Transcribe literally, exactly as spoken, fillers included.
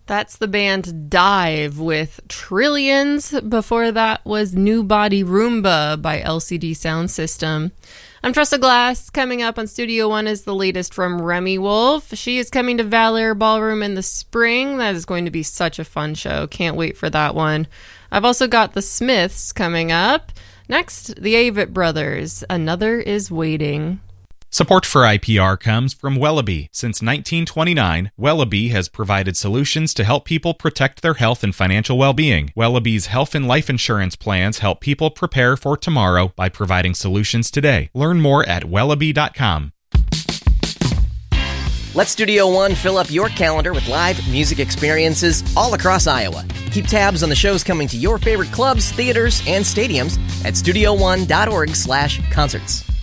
That's the band Dive with Trillions. Before that was New Body Roomba by L C D Sound System. I'm Tressa Glass. Coming up on Studio One is the latest from Remi Wolf. She is coming to Valor Ballroom in the spring. That is going to be such a fun show. Can't wait for that one. I've also got the Smiths coming up. Next, the Avett Brothers. Another is Waiting. Support for I P R comes from Wellaby. Since nineteen twenty-nine, Wellaby has provided solutions to help people protect their health and financial well-being. Wellaby's health and life insurance plans help people prepare for tomorrow by providing solutions today. Learn more at wellaby dot com. Let Studio One fill up your calendar with live music experiences all across Iowa. Keep tabs on the shows coming to your favorite clubs, theaters, and stadiums at studio one dot org slash concerts.